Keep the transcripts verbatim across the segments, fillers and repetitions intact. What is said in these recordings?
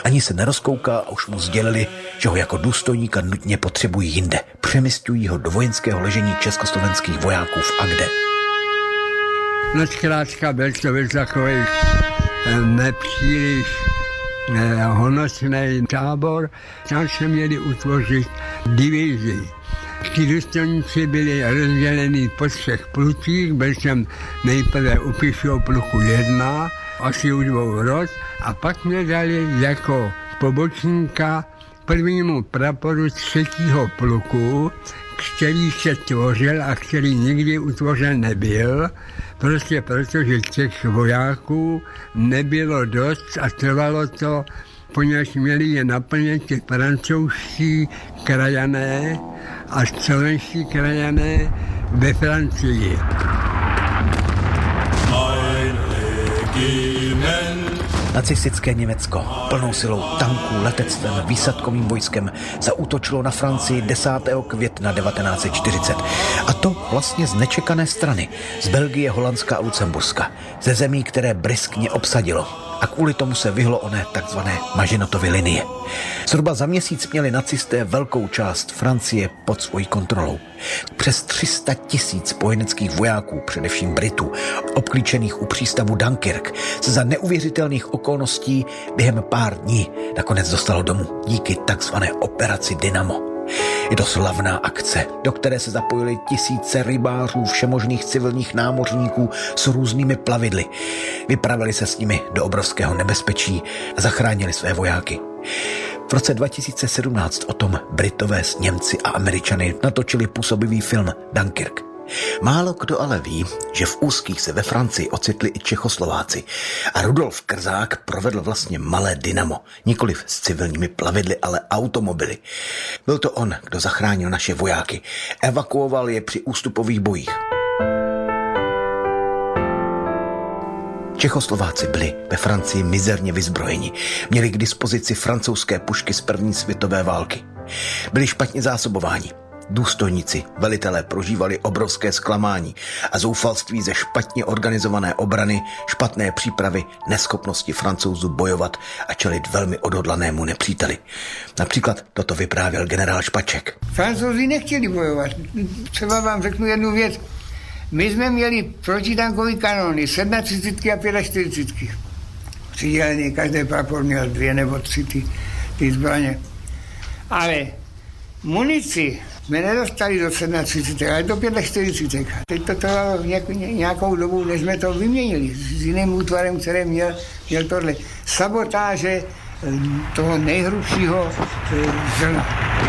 Ani se nerozkouká a už mu sdělili, že ho jako důstojníka nutně potřebují jinde. Přemysťují ho do vojenského ležení československých vojáků v Agde. No zkrátka byl to byl takový nepříliš honosný tábor. Tam se měli utvořit divizi. Ti důstojníci byli rozděleni po třech plucích, byl jsem nejprve u pěšího pluku jedna, asi u dvou rod, a pak mě dali jako pobočníka prvnímu praporu třetího pluku, který se tvořil a který nikdy utvořen nebyl, prostě protože těch vojáků nebylo dost a trvalo to, poněvadž měli je naplnit ty francouzští krajané a slovenští krajané ve Francii. Nacistické Německo plnou silou tanků, letectvem, výsadkovým vojskem zaútočilo na Francii desátého května devatenáct set čtyřicet. A to vlastně z nečekané strany. Z Belgie, Holandska a Lucemburska. Ze zemí, které bryskně obsadilo. A kvůli tomu se vyhlo oné takzvané Maginottovy linie. Zhruba za měsíc měli nacisté velkou část Francie pod svojí kontrolou. Přes tři sta tisíc spojeneckých vojáků, především Britů, obklíčených u přístavu Dunkirk, se za neuvěřitelných okolností během pár dní nakonec dostalo domů díky takzvané operaci Dynamo. Je to slavná akce, do které se zapojili tisíce rybářů, všemožných civilních námořníků s různými plavidly. Vypravili se s nimi do obrovského nebezpečí a zachránili své vojáky. V roce dva tisíce sedmnáct o tom Britové s Němci a Američany natočili působivý film Dunkirk. Málo kdo ale ví, že v úzkých se ve Francii ocitli i Čechoslováci a Rudolf Krzák provedl vlastně malé dynamo, nikoliv s civilními plavidly, ale automobily. Byl to on, kdo zachránil naše vojáky, evakuoval je při ústupových bojích. Čechoslováci byli ve Francii mizerně vyzbrojeni, měli k dispozici francouzské pušky z první světové války. Byli špatně zásobováni. Důstojníci, velitelé prožívali obrovské zklamání a zoufalství ze špatně organizované obrany, špatné přípravy, neschopnosti Francouzů bojovat a čelit velmi odhodlanému nepříteli. Například toto vyprávěl generál Špaček. Francouzi nechtěli bojovat. Třeba vám řeknu jednu věc. My jsme měli protitankové kanony, třicet sedm a čtyřicet pět. Přidělený, každý prapor měl dvě nebo tři ty, ty zbraně. Ale munici jsme nedostali do třicet sedm, ale do čtyřicet pět. Teď to trvalo nějakou dobu, než jsme to vyměnili s jiným útvarem, který měl, měl tohle sabotáže toho nejhrubšího zrna.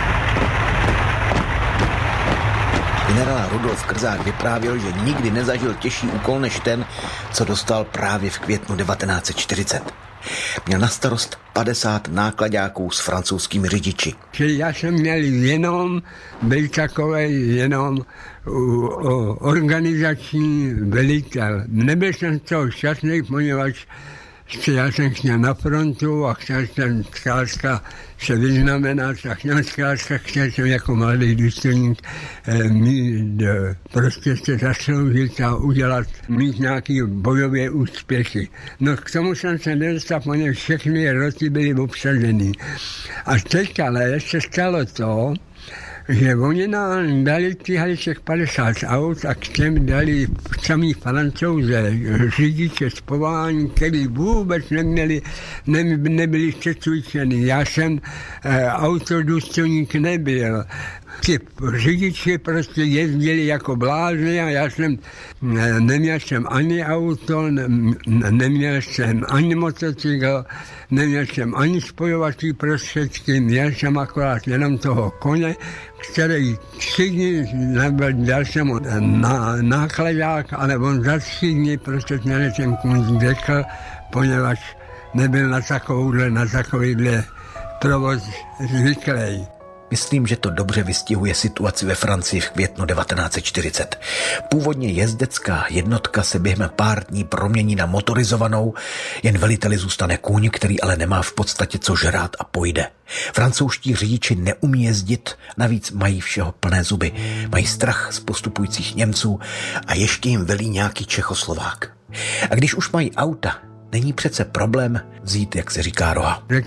Generál Rudolf Krzák vyprávěl, že nikdy nezažil těžší úkol než ten, co dostal právě v květnu devatenáct set čtyřicet. Měl na starost padesát nákladáků s francouzskými řidiči. Já jsem měl jenom, byl takový jenom u, u, organizační velitel. Nebyl jsem z toho šťastný, poněvadž já jsem chtěl na frontu a chtěl jsem zkrátka se vyznamenat a chtěl zkrátka chtěl jsem jako mladý důstojník eh, mít, eh, prostě se zasloužit a udělat, mít nějaký bojové úspěchy. No k tomu jsem se nedostal, poněvadž všechny roty byly obsazený. A teď ale se stalo to, že oni nám dali těch padesát aut a k těm dali samý Francouze, řidiče z povolání, který vůbec neměli, ne, nebyli přecvičeni. Já jsem e, autodůstojník nebyl. Ti řidiči prostě jezdili jako blázni a já jsem, ne, neměl jsem ani auto, ne, neměl jsem ani motocykl, neměl jsem ani spojovací prostředky, měl jsem akorát jenom toho koně, který tři dny dal jsem mu na, nákladák, ale on za tři dny prostě měl ten kůň zdechl, poněvadž nebyl na takovouhle, na takovýhle provoz zvyklý. Myslím, že to dobře vystihuje situaci ve Francii v květnu devatenáct set čtyřicet. Původně jezdecká jednotka se během pár dní promění na motorizovanou, jen veliteli zůstane kůň, který ale nemá v podstatě co žrát a pojde. Francouzští řidiči neumí jezdit, navíc mají všeho plné zuby. Mají strach z postupujících Němců a ještě jim velí nějaký Čechoslovák. A když už mají auta, není přece problém vzít, jak se říká, roha.